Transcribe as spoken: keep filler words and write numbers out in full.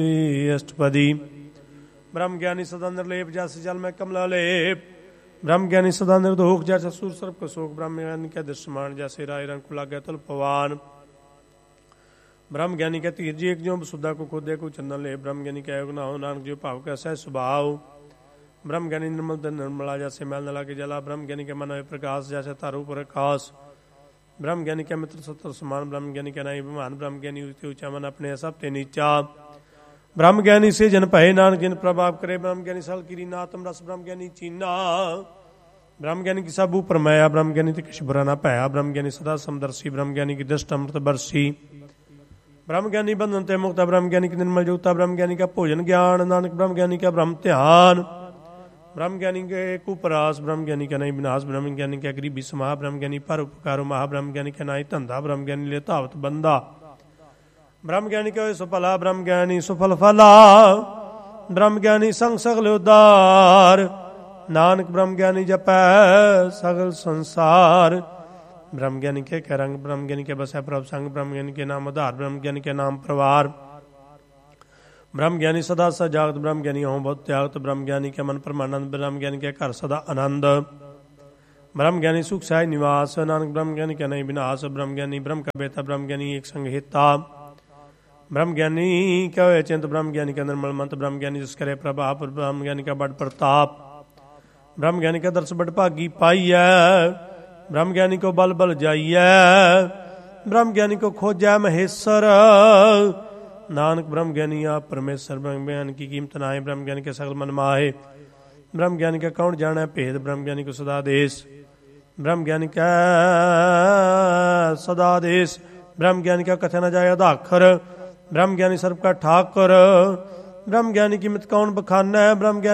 अष्टपदी। ब्रह्म ज्ञानी सदा निर्लेप जैसे जल में कमला लेप। ब्रह्म ज्ञानी सदा निर्दोख जैसे सूर सर्प को शोक। ब्रह्म ज्ञानी का दृश्यमान जैसे राय रंग को लागे तुल पवान। ब्रह्म ज्ञानी का तीर जी एक जो सुधा को खोदे को चंदन ले। ब्रह्म ज्ञानी का योग ना हो नानक जो भाव का सह स्वभाव। ब्रह्म ज्ञानी निर्मल निर्मला जैसे मैल न लागे जला। ब्रह्म ज्ञानी के मन में प्रकाश जैसे तारू पर आकाश। ब्रह्म ज्ञानी के मित्र सत्र समान। ब्रह्म ज्ञानी के नाई विमान। ब्रह्म ज्ञानी ऊंचा मन अपने सब ते नीचा। ब्रह्म ज्ञानी से जन पहे नानक जिन प्रभाव करे। ब्रह्म ज्ञानी सल किरी नातम रस। ब्रह्म ज्ञानी चीना। ब्रह्म ज्ञानी की सब ऊपर माया। ब्रह्म ज्ञानी ते किश बुरा ना पाया। ब्रह्म ज्ञानी सदा समदर्शी। ब्रह्म ज्ञानी की दृष्ट अमृत बरसी। ब्रह्म ज्ञानी बंधन ते मुक्ता। ब्रह्म ज्ञानी की निर्मल युक्ता। ब्रह्म ज्ञानी का भोजन ज्ञान नानक। ब्रह्म ज्ञानी का ब्रह्म ध्यान। ब्रह्म ज्ञानी के कुपरास। ब्रह्म ज्ञानी का नहीं विनाश। ब्रह्म ज्ञानी का गरीबी समाह। ब्रह्म ज्ञानी पर उपकारो महा। ब्रह्म ज्ञानी का नाई धंधा। ब्रह्म ज्ञानी ले धावत बंदा। ब्रह्म ज्ञानी का सुफला। ब्रह्म ज्ञानी सुफल फला। ब्रह्म ज्ञानी संग सगल उदार। नानक ब्रह्म ज्ञानी जपै सगल संसार। ब्रह्म ज्ञानी के कह रंग। ब्रह्म ज्ञानी के बसै प्रभ संग। ब्रह्म ज्ञानी के नाम आधार। ब्रह्म ज्ञानी के नाम प्रवार। ब्रह्म ज्ञानी सदा सजागत। ब्रह्म ज्ञानी हों बहुत त्यागत। ब्रह्म ज्ञानी के मन परमानंद। ब्रह्म ज्ञानी के घर सदा आनंद। ब्रह्म ज्ञानी सुख साय निवास। नानक ब्रह्म ज्ञानी के नहीं विनाश। ब्रह्म ज्ञानी ब्रह्म का बेटा। ब्रह्म ज्ञानी एक संग हिता। ब्रह्म ज्ञानी क्या है चिंत। ब्रह्म ज्ञानी का निर्मल मंत्र। ब्रह्म ज्ञानी जिस करे प्रभाव। ब्रह्म ज्ञानी का बड़ प्रताप। ब्रह्म ज्ञानी का दर्श बड़ भागी पाइय। ब्रह्म ज्ञानी को बल बल जाइय। ब्रह्म ज्ञानी को खोजै महेश्वर। नानक ब्रह्म ज्ञानी आप परमेश्वर। ब्रह्म ज्ञानी की कीमत नाहे। ब्रह्म ज्ञानी के सगल मन माहे। ब्रह्म ज्ञानी का कौन जाने भेद। ब्रह्म ज्ञानी को सदा देश। ब्रह्म ज्ञानी का सदा देश। ब्रह्म ज्ञानी का कथे न जाए अधाखर। ब्रह्म ज्ञानी सर्व का ठाकर। ब्रह्म ज्ञानी की मित कौन बखाना है। ब्रह्म ज्ञानी